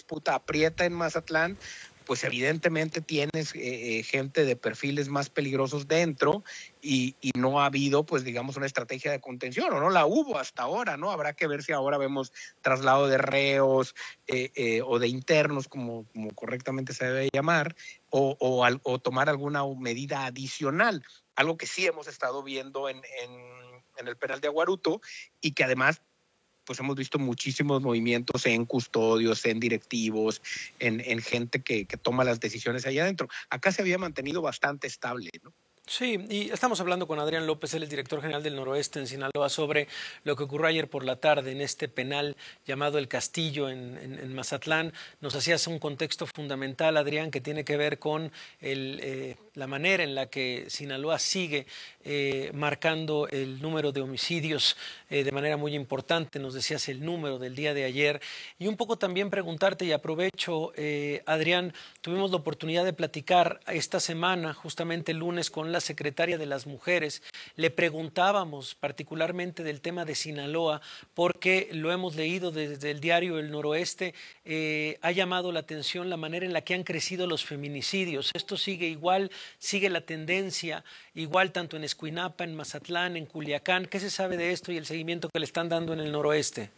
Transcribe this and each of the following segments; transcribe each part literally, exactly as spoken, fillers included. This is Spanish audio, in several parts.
disputa aprieta en Mazatlán, pues evidentemente tienes eh, gente de perfiles más peligrosos dentro y, y no ha habido, pues digamos, una estrategia de contención, o no la hubo hasta ahora, ¿no? Habrá que ver si ahora vemos traslado de reos eh, eh, o de internos, como, como correctamente se debe llamar, o, o, al, o tomar alguna medida adicional, algo que sí hemos estado viendo en, en, en el penal de Aguaruto y que además pues hemos visto muchísimos movimientos en custodios, en directivos, en, en gente que, que toma las decisiones allá adentro. Acá se había mantenido bastante estable, ¿no? Sí, y estamos hablando con Adrián López, él es director general del Noroeste en Sinaloa, sobre lo que ocurrió ayer por la tarde en este penal llamado El Castillo en, en, en Mazatlán. Nos hacías un contexto fundamental, Adrián, que tiene que ver con el, eh, la manera en la que Sinaloa sigue eh, marcando el número de homicidios eh, de manera muy importante. Nos decías el número del día de ayer. Y un poco también preguntarte, y aprovecho, eh, Adrián, tuvimos la oportunidad de platicar esta semana, justamente el lunes, con la secretaria de las Mujeres. Le preguntábamos particularmente del tema de Sinaloa, porque lo hemos leído desde el diario El Noroeste, eh, ha llamado la atención la manera en la que han crecido los feminicidios. Esto sigue igual, sigue la tendencia igual tanto en Escuinapa, en Mazatlán, en Culiacán. ¿Qué se sabe de esto y el seguimiento que le están dando en el Noroeste?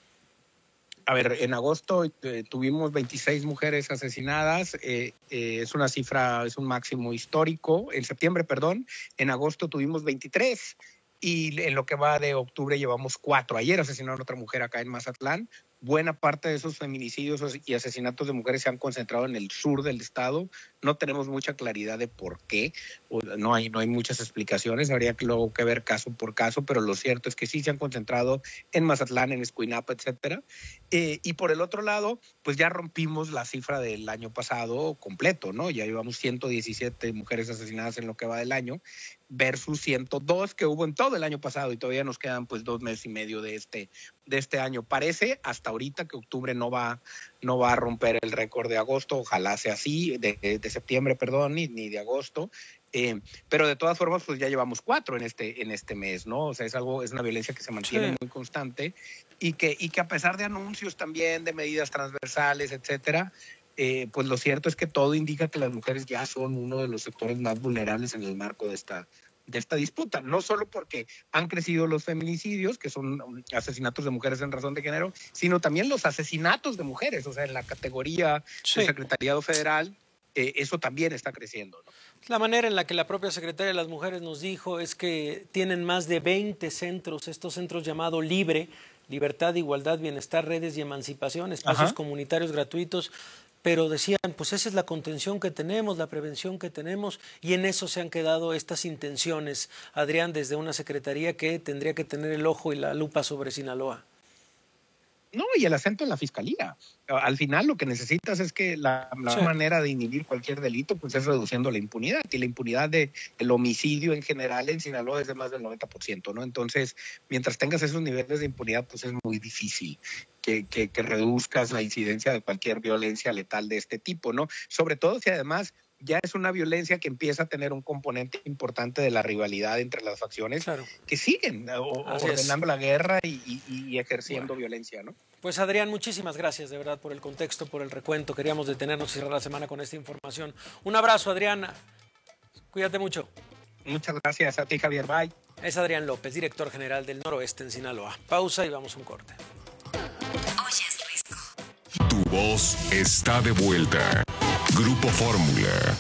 A ver, en agosto eh, tuvimos veintiséis mujeres asesinadas, eh, eh, es una cifra, es un máximo histórico. En septiembre, perdón, en agosto tuvimos veintitrés y en lo que va de octubre llevamos cuatro. Ayer asesinaron a otra mujer acá en Mazatlán. Buena parte de esos feminicidios y asesinatos de mujeres se han concentrado en el sur del estado. No tenemos mucha claridad de por qué, no hay, no hay muchas explicaciones, habría que luego que ver caso por caso, pero lo cierto es que sí se han concentrado en Mazatlán, en Escuinapa, etcétera. Eh, y por el otro lado, pues ya rompimos la cifra del año pasado completo, ¿no? Ya llevamos ciento diecisiete mujeres asesinadas en lo que va del año, versus ciento dos que hubo en todo el año pasado, y todavía nos quedan pues dos meses y medio de este, de este año. Parece hasta ahorita que octubre no va, no va a romper el récord de agosto, ojalá sea así, de, de septiembre, perdón, ni, ni de agosto, eh, pero de todas formas pues ya llevamos cuatro en este, en este mes, ¿no? O sea, es algo, es una violencia que se mantiene sí. muy constante y que, y que a pesar de anuncios también, de medidas transversales, etcétera, Eh, pues lo cierto es que todo indica que las mujeres ya son uno de los sectores más vulnerables en el marco de esta, de esta disputa, no solo porque han crecido los feminicidios, que son asesinatos de mujeres en razón de género, sino también los asesinatos de mujeres, o sea, en la categoría sí. del Secretariado Federal, eh, eso también está creciendo, ¿no? La manera en la que la propia Secretaria de las Mujeres nos dijo es que tienen más de veinte centros, estos centros llamados LIBRE, Libertad, Igualdad, Bienestar, Redes y Emancipación, espacios Ajá. comunitarios gratuitos, pero decían, pues esa es la contención que tenemos, la prevención que tenemos, y en eso se han quedado estas intenciones, Adrián, desde una secretaría que tendría que tener el ojo y la lupa sobre Sinaloa. No, y el acento en la fiscalía. Al final lo que necesitas es que la, la sí. manera de inhibir cualquier delito pues es reduciendo la impunidad, y la impunidad de el homicidio en general en Sinaloa es de más del noventa por ciento, ¿no? Entonces, mientras tengas esos niveles de impunidad, pues es muy difícil que, que, que reduzcas la incidencia de cualquier violencia letal de este tipo, ¿no? Sobre todo si además ya es una violencia que empieza a tener un componente importante de la rivalidad entre las facciones claro. que siguen o, ordenando es. la guerra y, y, y ejerciendo bueno. violencia, ¿no? Pues Adrián, muchísimas gracias de verdad por el contexto, por el recuento. Queríamos detenernos y cerrar la semana con esta información. Un abrazo, Adrián. Cuídate mucho. Muchas gracias a ti, Javier. Bye. Es Adrián López, director general del Noroeste en Sinaloa. Pausa y vamos a un corte. Oye, es Risco. Tu voz está de vuelta. Grupo Fórmula.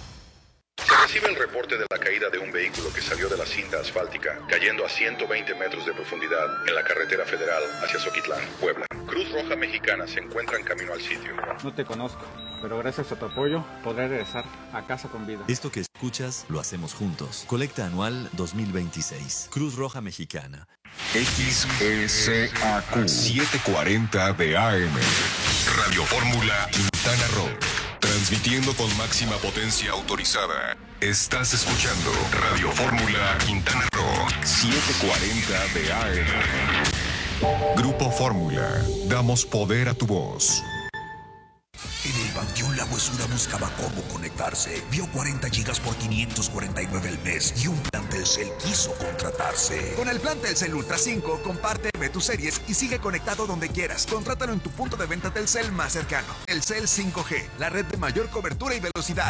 Se recibe el reporte de la caída de un vehículo que salió de la cinta asfáltica, cayendo a ciento veinte metros de profundidad en la carretera federal hacia Zoquitlán, Puebla. Cruz Roja Mexicana se encuentra en camino al sitio. No te conozco, pero gracias a tu apoyo podré regresar a casa con vida. Esto que escuchas lo hacemos juntos. Colecta anual dos mil veintiséis. Cruz Roja Mexicana. X S A Q setecientos cuarenta de A M. Radio Fórmula Quintana Roo. Transmitiendo con máxima potencia autorizada. Estás escuchando Radio Fórmula Quintana Roo setecientos cuarenta de A M. Grupo Fórmula. Damos poder a tu voz. En el Panteón La Huesura buscaba cómo conectarse. Vio cuarenta gigas por quinientos cuarenta y nueve al mes y un plan Telcel quiso contratarse. Con el plan Telcel Ultra cinco, comparte, ve tus series y sigue conectado donde quieras. Contrátalo en tu punto de venta Telcel más cercano. Telcel cinco G, la red de mayor cobertura y velocidad.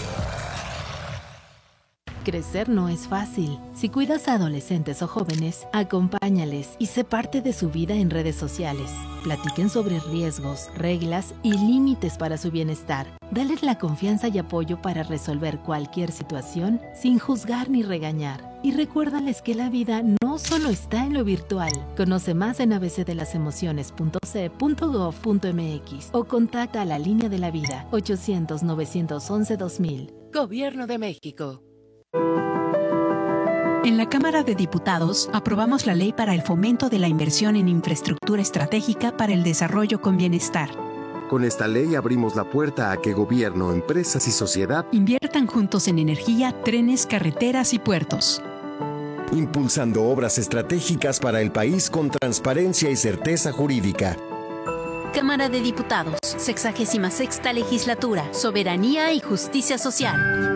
Crecer no es fácil. Si cuidas a adolescentes o jóvenes, acompáñales y sé parte de su vida en redes sociales. Platiquen sobre riesgos, reglas y límites para su bienestar. Dales la confianza y apoyo para resolver cualquier situación sin juzgar ni regañar. Y recuérdales que la vida no solo está en lo virtual. Conoce más en a b c de las emociones punto c punto gov punto m x o contacta a la Línea de la Vida ochocientos, novecientos once, dos mil. Gobierno de México. En la Cámara de Diputados aprobamos la ley para el fomento de la inversión en infraestructura estratégica para el desarrollo con bienestar. Con esta ley abrimos la puerta a que gobierno, empresas y sociedad inviertan juntos en energía, trenes, carreteras y puertos. Impulsando obras estratégicas para el país con transparencia y certeza jurídica. Cámara de Diputados, sexagésima sexta legislatura, soberanía y justicia social.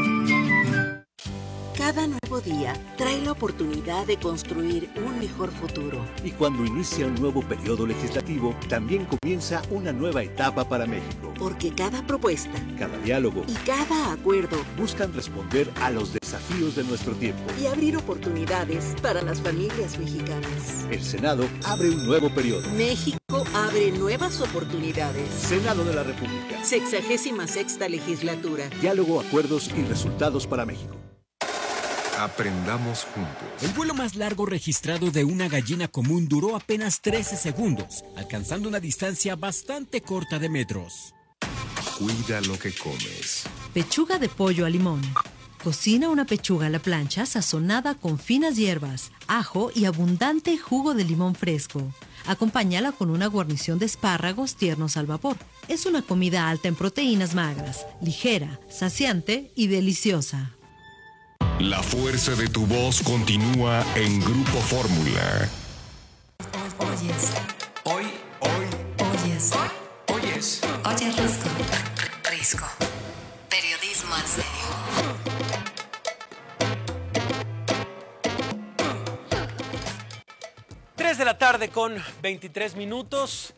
Cada nuevo día trae la oportunidad de construir un mejor futuro. Y cuando inicia un nuevo periodo legislativo, también comienza una nueva etapa para México. Porque cada propuesta, cada diálogo y cada acuerdo buscan responder a los desafíos de nuestro tiempo y abrir oportunidades para las familias mexicanas. El Senado abre un nuevo periodo. México abre nuevas oportunidades. Senado de la República. Sexagésima sexta legislatura. Diálogo, acuerdos y resultados para México. Aprendamos juntos. El vuelo más largo registrado de una gallina común duró apenas trece segundos, alcanzando una distancia bastante corta de metros. Cuida lo que comes. Pechuga de pollo a limón. Cocina una pechuga a la plancha sazonada con finas hierbas, ajo y abundante jugo de limón fresco. Acompáñala con una guarnición de espárragos tiernos al vapor. Es una comida alta en proteínas magras, ligera, saciante y deliciosa. La fuerza de tu voz continúa en Grupo Fórmula. Oyes. Hoy, hoy. Oyes. Oyes. Oye, Risco. Risco. Periodismo en serio. tres de la tarde con veintitrés minutos.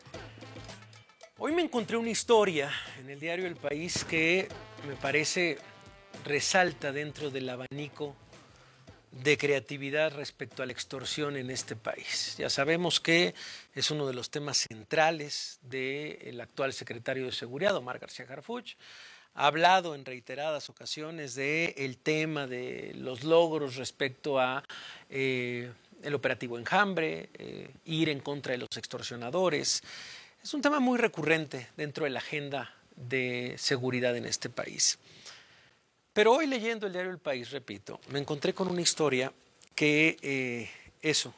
Hoy me encontré una historia en el diario El País que me parece resalta dentro del abanico de creatividad respecto a la extorsión en este país. Ya sabemos que es uno de los temas centrales del actual secretario de Seguridad, Omar García Harfuch. Ha hablado en reiteradas ocasiones del tema de los logros respecto a eh, el operativo Enjambre, eh, ir en contra de los extorsionadores. Es un tema muy recurrente dentro de la agenda de seguridad en este país. Pero hoy leyendo el diario El País, repito, me encontré con una historia que eh, eso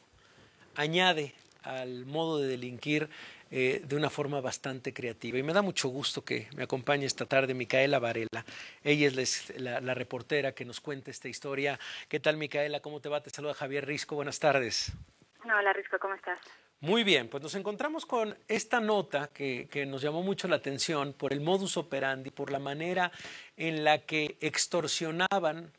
añade al modo de delinquir eh, de una forma bastante creativa. Y me da mucho gusto que me acompañe esta tarde Micaela Varela. Ella es la, la reportera que nos cuenta esta historia. ¿Qué tal, Micaela? ¿Cómo te va? Te saluda Javier Risco. Buenas tardes. Hola, Risco. ¿Cómo estás? Muy bien, pues nos encontramos con esta nota que, que nos llamó mucho la atención por el modus operandi, por la manera en la que extorsionaban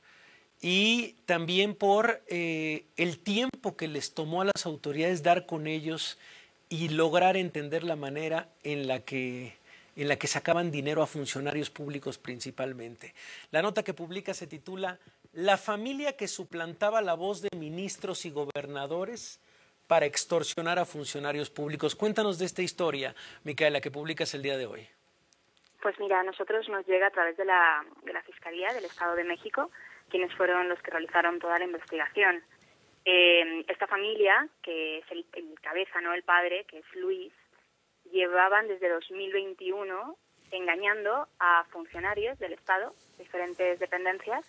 y también por eh, el tiempo que les tomó a las autoridades dar con ellos y lograr entender la manera en la que, en la que sacaban dinero a funcionarios públicos principalmente. La nota que publica se titula «La familia que suplantaba la voz de ministros y gobernadores para extorsionar a funcionarios públicos». Cuéntanos de esta historia, Micaela, que publicas el día de hoy. Pues mira, a nosotros nos llega a través de la, de la Fiscalía del Estado de México, quienes fueron los que realizaron toda la investigación. Eh, esta familia, que es el, el cabeza, ¿no? El padre, que es Luis, llevaban desde dos mil veintiuno engañando a funcionarios del Estado, diferentes dependencias,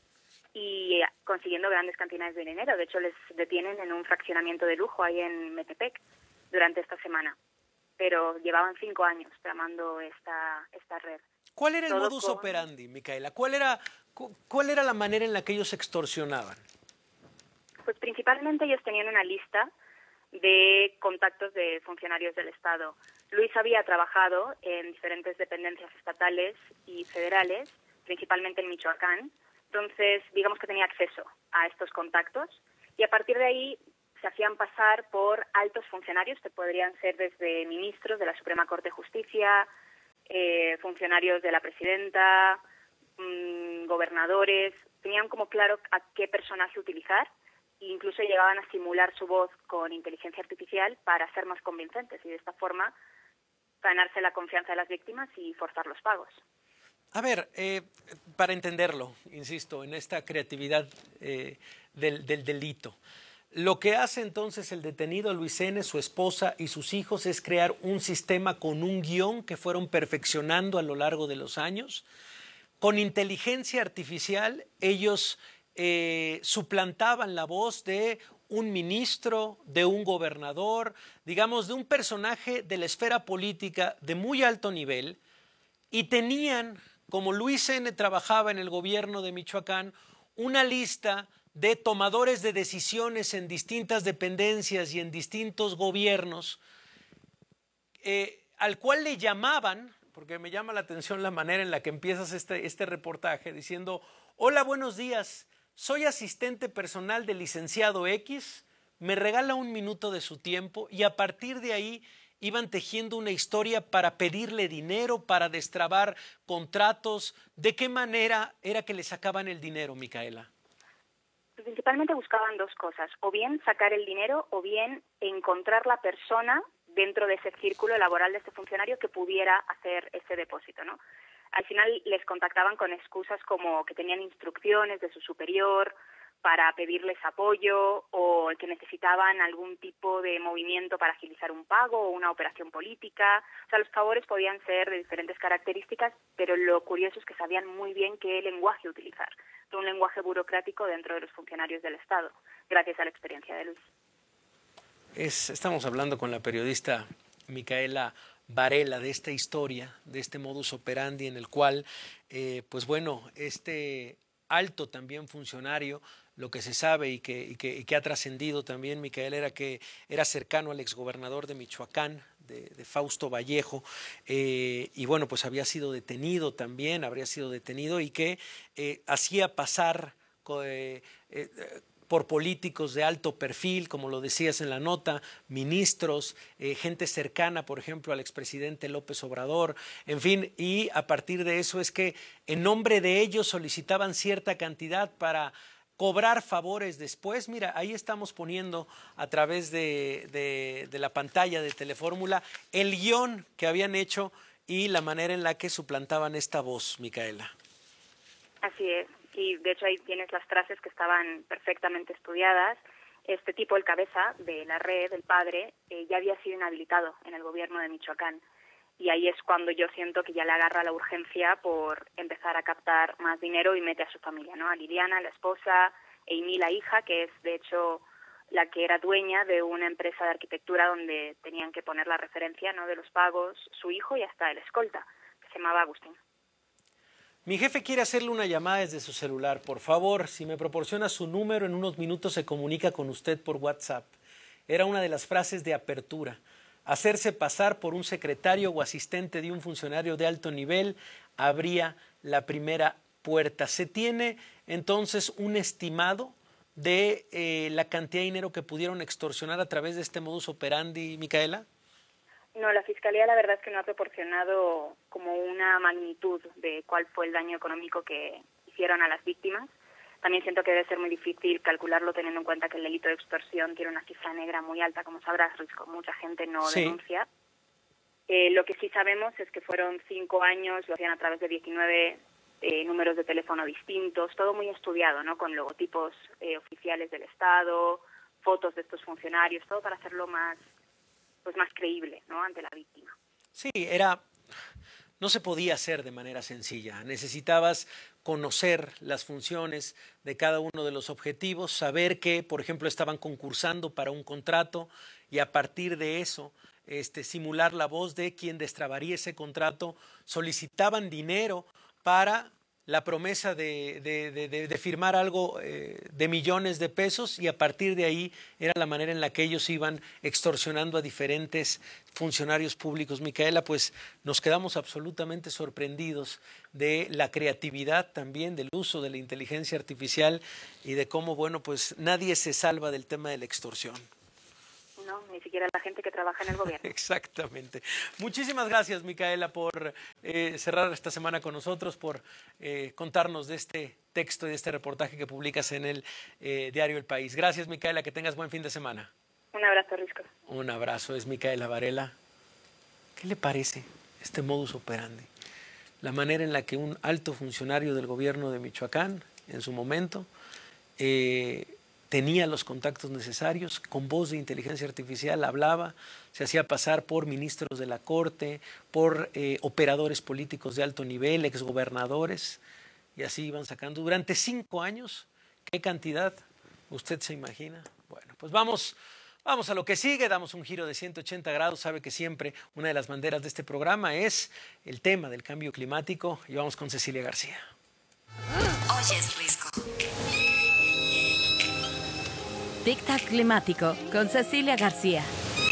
y consiguiendo grandes cantidades de dinero. De hecho, les detienen en un fraccionamiento de lujo ahí en Metepec durante esta semana. Pero llevaban cinco años tramando esta, esta red. ¿Cuál era el Todo modus con... operandi, Micaela? ¿Cuál era, ¿Cuál era la manera en la que ellos extorsionaban? Pues principalmente ellos tenían una lista de contactos de funcionarios del Estado. Luis había trabajado en diferentes dependencias estatales y federales, principalmente en Michoacán, entonces digamos que tenía acceso a estos contactos y a partir de ahí se hacían pasar por altos funcionarios, que podrían ser desde ministros de la Suprema Corte de Justicia, eh, funcionarios de la presidenta, mmm, gobernadores, tenían como claro a qué personaje utilizar e incluso llegaban a simular su voz con inteligencia artificial para ser más convincentes y de esta forma ganarse la confianza de las víctimas y forzar los pagos. A ver, eh, para entenderlo, insisto, en esta creatividad eh, del, del delito, lo que hace entonces el detenido Luis N., su esposa y sus hijos es crear un sistema con un guión que fueron perfeccionando a lo largo de los años. Con inteligencia artificial ellos eh, suplantaban la voz de un ministro, de un gobernador, digamos, de un personaje de la esfera política de muy alto nivel y tenían, como Luis N. trabajaba en el gobierno de Michoacán, una lista de tomadores de decisiones en distintas dependencias y en distintos gobiernos, eh, al cual le llamaban, porque me llama la atención la manera en la que empiezas este, este reportaje, diciendo, hola, buenos días, soy asistente personal del licenciado X, me regala un minuto de su tiempo y a partir de ahí iban tejiendo una historia para pedirle dinero, para destrabar contratos. ¿De qué manera era que le sacaban el dinero, Micaela? Principalmente buscaban dos cosas, o bien sacar el dinero o bien encontrar la persona dentro de ese círculo laboral de este funcionario que pudiera hacer ese depósito, ¿no? Al final les contactaban con excusas como que tenían instrucciones de su superior para pedirles apoyo o que necesitaban algún tipo de movimiento para agilizar un pago o una operación política. O sea, los favores podían ser de diferentes características, pero lo curioso es que sabían muy bien qué lenguaje utilizar. Un lenguaje burocrático dentro de los funcionarios del Estado, gracias a la experiencia de Luis. Es, estamos hablando con la periodista Micaela Varela de esta historia, de este modus operandi en el cual, eh, pues bueno, este alto también funcionario, lo que se sabe y que, y que, y que ha trascendido también, Micaela, era que era cercano al exgobernador de Michoacán, De, de Fausto Vallejo, eh, y bueno, pues había sido detenido también, habría sido detenido y que eh, hacía pasar eh, eh, por políticos de alto perfil, como lo decías en la nota, ministros, eh, gente cercana, por ejemplo, al expresidente López Obrador, en fin, y a partir de eso es que en nombre de ellos solicitaban cierta cantidad para cobrar favores después. Mira, ahí estamos poniendo a través de, de, de la pantalla de Telefórmula el guión que habían hecho y la manera en la que suplantaban esta voz, Micaela. Así es, y de hecho ahí tienes las frases que estaban perfectamente estudiadas. Este tipo, el cabeza de la red, el padre, eh, ya había sido inhabilitado en el gobierno de Michoacán. Y ahí es cuando yo siento que ya le agarra la urgencia por empezar a captar más dinero y mete a su familia, ¿no? A Liliana, la esposa, Amy, la hija, que es de hecho la que era dueña de una empresa de arquitectura donde tenían que poner la referencia, ¿no?, de los pagos, su hijo y hasta el escolta, que se llamaba Agustín. Mi jefe quiere hacerle una llamada desde su celular. Por favor, si me proporciona su número, en unos minutos se comunica con usted por WhatsApp. Era una de las frases de apertura. Hacerse pasar por un secretario o asistente de un funcionario de alto nivel abría la primera puerta. ¿Se tiene entonces un estimado de eh, la cantidad de dinero que pudieron extorsionar a través de este modus operandi, Micaela? No, la Fiscalía la verdad es que no ha proporcionado como una magnitud de cuál fue el daño económico que hicieron a las víctimas. También siento que debe ser muy difícil calcularlo teniendo en cuenta que el delito de extorsión tiene una cifra negra muy alta, como sabrás, Risco. Mucha gente no sí. denuncia. Eh, lo que sí sabemos es que fueron cinco años, lo hacían a través de diecinueve eh, números de teléfono distintos, todo muy estudiado, ¿no?, con logotipos eh, oficiales del Estado, fotos de estos funcionarios, todo para hacerlo más, pues más creíble, ¿no?, ante la víctima. Sí, era... No se podía hacer de manera sencilla. Necesitabas conocer las funciones de cada uno de los objetivos, saber que, por ejemplo, estaban concursando para un contrato y a partir de eso este, simular la voz de quien destrabaría ese contrato. Solicitaban dinero para la promesa de, de, de, de, de firmar algo eh, de millones de pesos, y a partir de ahí era la manera en la que ellos iban extorsionando a diferentes funcionarios públicos. Micaela, pues nos quedamos absolutamente sorprendidos de la creatividad también, del uso de la inteligencia artificial y de cómo, bueno, pues nadie se salva del tema de la extorsión. No, ni siquiera la gente que trabaja en el gobierno. Exactamente. Muchísimas gracias, Micaela, por eh, cerrar esta semana con nosotros, por eh, contarnos de este texto y de este reportaje que publicas en el eh, diario El País. Gracias, Micaela, que tengas buen fin de semana. Un abrazo, Risco. Un abrazo, es Micaela Varela. ¿Qué le parece este modus operandi? La manera en la que un alto funcionario del gobierno de Michoacán, en su momento, eh, tenía los contactos necesarios, con voz de inteligencia artificial hablaba, se hacía pasar por ministros de la Corte, por eh, operadores políticos de alto nivel, exgobernadores, y así iban sacando durante cinco años. ¿Qué cantidad usted se imagina? Bueno, pues vamos, vamos a lo que sigue, damos un giro de ciento ochenta grados. Sabe que siempre una de las banderas de este programa es el tema del cambio climático, y vamos con Cecilia García. Oye, es Risco. Tic-tac climático con Cecilia García.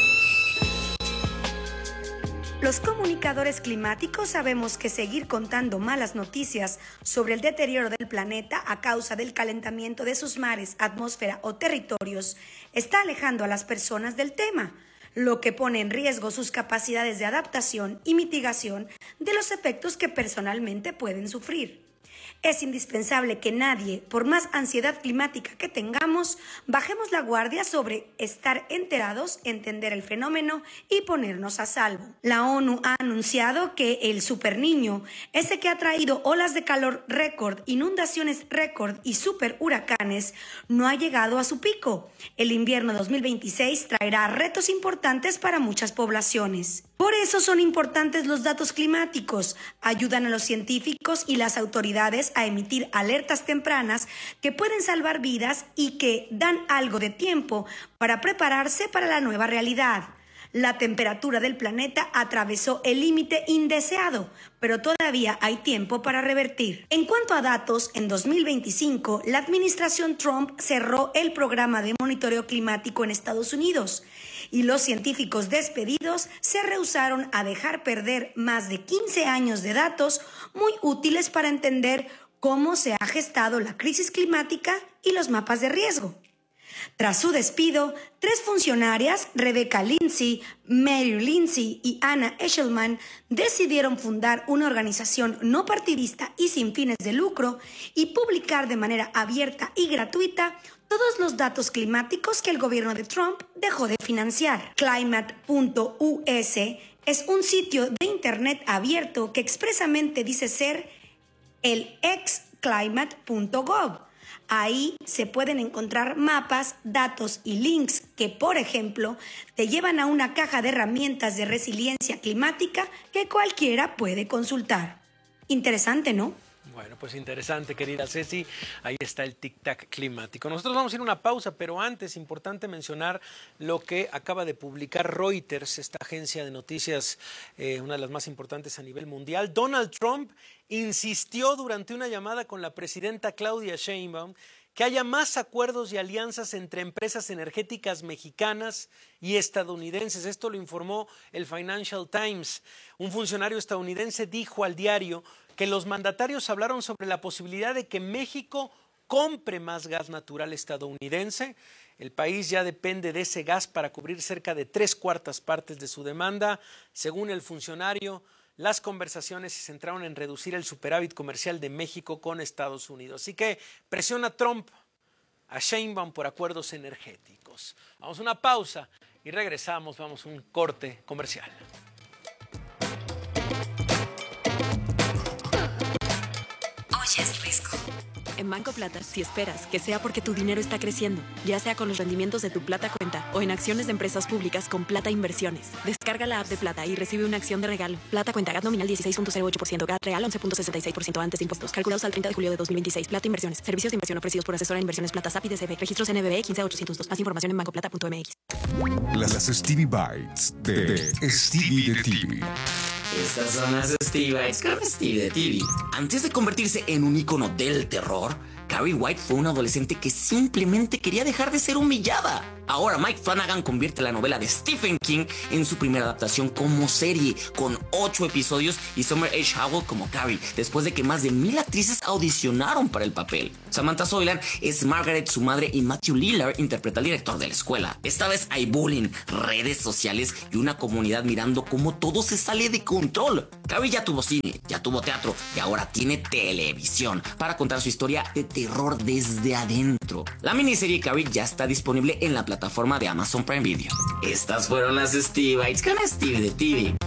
Los comunicadores climáticos sabemos que seguir contando malas noticias sobre el deterioro del planeta a causa del calentamiento de sus mares, atmósfera o territorios está alejando a las personas del tema, lo que pone en riesgo sus capacidades de adaptación y mitigación de los efectos que personalmente pueden sufrir. Es indispensable que nadie, por más ansiedad climática que tengamos, bajemos la guardia sobre estar enterados, entender el fenómeno y ponernos a salvo. La ONU ha anunciado que el superniño, ese que ha traído olas de calor récord, inundaciones récord y superhuracanes, no ha llegado a su pico. El invierno dos mil veintiséis traerá retos importantes para muchas poblaciones. Por eso son importantes los datos climáticos. Ayudan a los científicos y las autoridades a emitir alertas tempranas que pueden salvar vidas y que dan algo de tiempo para prepararse para la nueva realidad. La temperatura del planeta atravesó el límite indeseado, pero todavía hay tiempo para revertir. En cuanto a datos, en dos mil veinticinco, la administración Trump cerró el programa de monitoreo climático en Estados Unidos y los científicos despedidos se rehusaron a dejar perder más de quince años de datos muy útiles para entender cómo se ha gestado la crisis climática y los mapas de riesgo. Tras su despido, tres funcionarias, Rebecca Lindsay, Mary Lindsay y Anna Eshelman, decidieron fundar una organización no partidista y sin fines de lucro y publicar de manera abierta y gratuita todos los datos climáticos que el gobierno de Trump dejó de financiar. Climate punto U S es un sitio de internet abierto que expresamente dice ser el ex climate punto gov. Ahí se pueden encontrar mapas, datos y links que, por ejemplo, te llevan a una caja de herramientas de resiliencia climática que cualquiera puede consultar. Interesante, ¿no? Bueno, pues interesante, querida Ceci. Ahí está el tic-tac climático. Nosotros vamos a ir a una pausa, pero antes, importante mencionar lo que acaba de publicar Reuters, esta agencia de noticias, eh, una de las más importantes a nivel mundial. Donald Trump insistió durante una llamada con la presidenta Claudia Sheinbaum que haya más acuerdos y alianzas entre empresas energéticas mexicanas y estadounidenses. Esto lo informó el Financial Times. Un funcionario estadounidense dijo al diario que los mandatarios hablaron sobre la posibilidad de que México compre más gas natural estadounidense. El país ya depende de ese gas para cubrir cerca de tres cuartas partes de su demanda. Según el funcionario, las conversaciones se centraron en reducir el superávit comercial de México con Estados Unidos. Así que presiona Trump a Sheinbaum por acuerdos energéticos. Vamos a una pausa y regresamos. Vamos a un corte comercial. Oye, es Risco. En Banco Plata, si esperas que sea porque tu dinero está creciendo, ya sea con los rendimientos de tu Plata Cuenta o en acciones de empresas públicas con Plata Inversiones, descarga la app de Plata y recibe una acción de regalo. Plata Cuenta, G A T nominal dieciséis punto cero ocho por ciento, G A T real once punto sesenta y seis por ciento antes de impuestos, calculados al treinta de julio de dos mil veintiséis. Plata Inversiones, servicios de inversión ofrecidos por asesora de inversiones Plata S A P I D C B, registros N B B quince ochocientos dos. Más información en banco plata punto m x. Las Stevie Bites de, de Stevie de T V. Estas son las Steve Bites con Steve de T V. Antes de convertirse en un ícono del terror, Carrie White fue una adolescente que simplemente quería dejar de ser humillada. Ahora Mike Flanagan convierte la novela de Stephen King en su primera adaptación como serie, con ocho episodios y Summer H. Howell como Carrie, después de que más de mil actrices audicionaron para el papel. Samantha Soilan es Margaret, su madre, y Matthew Lillard interpreta al director de la escuela. Esta vez hay bullying, redes sociales y una comunidad mirando cómo todo se sale de control. Carrie ya tuvo cine, ya tuvo teatro y ahora tiene televisión para contar su historia de terror desde adentro. La miniserie Carrie ya está disponible en la plataforma de Amazon Prime Video. Estas fueron las Steve Bites con Steve de T V.